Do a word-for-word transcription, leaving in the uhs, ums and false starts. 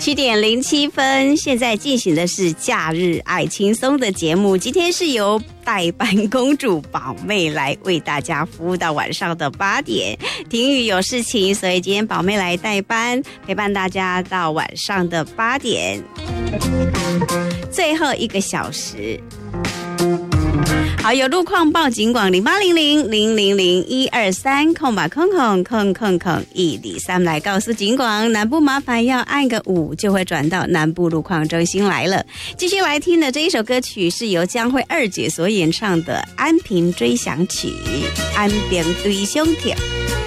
七点零七分，现在进行的是假日爱轻松的节目。今天是由代班公主宝妹来为大家服务到晚上的八点。婷宇有事情，所以今天宝妹来代班，陪伴大家到晚上的八点，最后一个小时。好，有路况报警广零八零零零零零一二三空吧空空空空空一里三来告诉警广，南部麻烦要按个五就会转到南部路况中心来了。继续来听的这一首歌曲是由江蕙二姐所演唱的《安平追想曲》，安平追想曲。